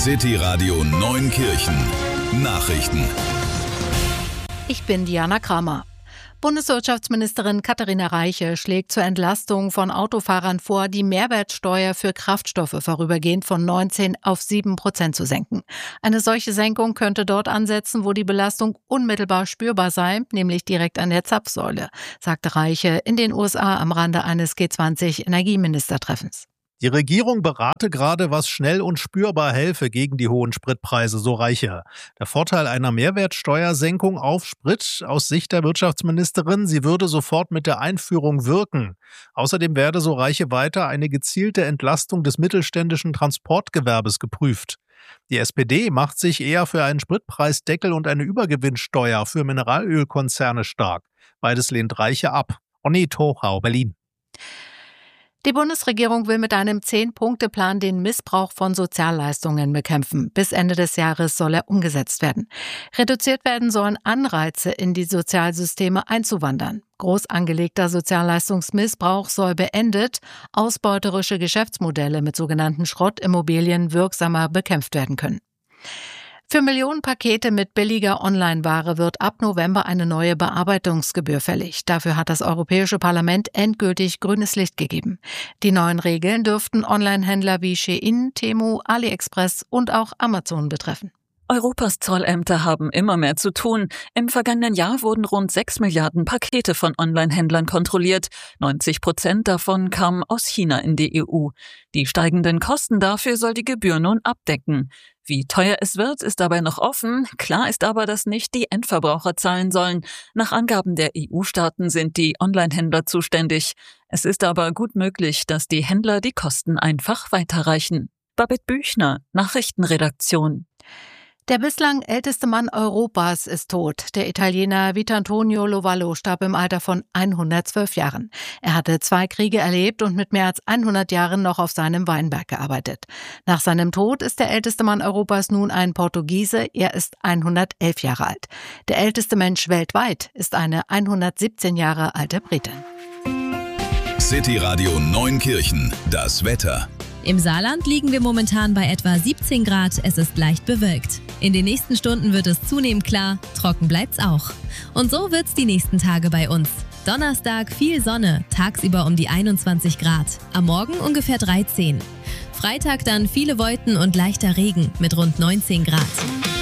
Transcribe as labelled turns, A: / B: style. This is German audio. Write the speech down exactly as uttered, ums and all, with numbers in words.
A: City Radio Neunkirchen. Nachrichten.
B: Ich bin Diana Kramer. Bundeswirtschaftsministerin Katharina Reiche schlägt zur Entlastung von Autofahrern vor, die Mehrwertsteuer für Kraftstoffe vorübergehend von neunzehn auf sieben Prozent zu senken. Eine solche Senkung könnte dort ansetzen, wo die Belastung unmittelbar spürbar sei, nämlich direkt an der Zapfsäule, sagte Reiche in den U S A am Rande eines G zwanzig Energieministertreffens.
C: Die Regierung berate gerade, was schnell und spürbar helfe gegen die hohen Spritpreise, so Reiche. Der Vorteil einer Mehrwertsteuersenkung auf Sprit aus Sicht der Wirtschaftsministerin, sie würde sofort mit der Einführung wirken. Außerdem werde, so Reiche weiter, eine gezielte Entlastung des mittelständischen Transportgewerbes geprüft. Die S P D macht sich eher für einen Spritpreisdeckel und eine Übergewinnsteuer für Mineralölkonzerne stark. Beides lehnt Reiche ab. Onni Tochau, Berlin.
B: Die Bundesregierung will mit einem Zehn-Punkte-Plan den Missbrauch von Sozialleistungen bekämpfen. Bis Ende des Jahres soll er umgesetzt werden. Reduziert werden sollen Anreize, in die Sozialsysteme einzuwandern. Groß angelegter Sozialleistungsmissbrauch soll beendet, ausbeuterische Geschäftsmodelle mit sogenannten Schrottimmobilien wirksamer bekämpft werden können. Für Millionenpakete mit billiger Online-Ware wird ab November eine neue Bearbeitungsgebühr fällig. Dafür hat das Europäische Parlament endgültig grünes Licht gegeben. Die neuen Regeln dürften Online-Händler wie Shein, Temu, AliExpress und auch Amazon betreffen.
D: Europas Zollämter haben immer mehr zu tun. Im vergangenen Jahr wurden rund sechs Milliarden Pakete von Online-Händlern kontrolliert. neunzig Prozent davon kamen aus China in die E U. Die steigenden Kosten dafür soll die Gebühr nun abdecken. Wie teuer es wird, ist dabei noch offen. Klar ist aber, dass nicht die Endverbraucher zahlen sollen. Nach Angaben der E U-Staaten sind die Online-Händler zuständig. Es ist aber gut möglich, dass die Händler die Kosten einfach weiterreichen. Babette Büchner, Nachrichtenredaktion.
B: Der bislang älteste Mann Europas ist tot. Der Italiener Vitantonio Lovallo starb im Alter von hundertzwölf Jahren. Er hatte zwei Kriege erlebt und mit mehr als hundert Jahren noch auf seinem Weinberg gearbeitet. Nach seinem Tod ist der älteste Mann Europas nun ein Portugiese. Er ist hundertelf Jahre alt. Der älteste Mensch weltweit ist eine hundertsiebzehn Jahre alte Britin.
A: City Radio Neunkirchen. Das Wetter.
E: Im Saarland liegen wir momentan bei etwa siebzehn Grad, es ist leicht bewölkt. In den nächsten Stunden wird es zunehmend klar, trocken bleibt's auch. Und so wird's die nächsten Tage bei uns. Donnerstag viel Sonne, tagsüber um die einundzwanzig Grad, am Morgen ungefähr dreizehn. Freitag dann viele Wolken und leichter Regen mit rund neunzehn Grad.